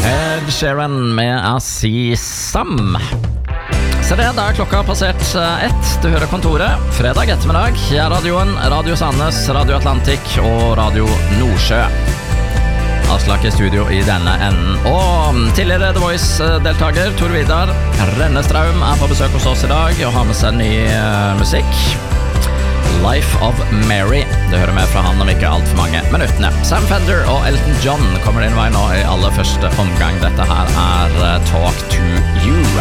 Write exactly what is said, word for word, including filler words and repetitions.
Ed Sheeran med I See Some. Så det, da er klokka passert ett. Du hører Kontoret, fredag ettermiddag. Jeg er radioen, Radio Sandnes, Radio Atlantik og Radio Nordsjø. Aslak i studio i denne enden. Og tidligere The Voice-deltager Tor Vidar Rennestraum er på besøk hos oss i dag og har med seg ny uh, musikk. Life of Mary. Du hører med fra han om ikke alt for mange minuttene. Sam Fender og Elton John kommer din vei nå i aller første omgang. Dette her er uh, Talk to You.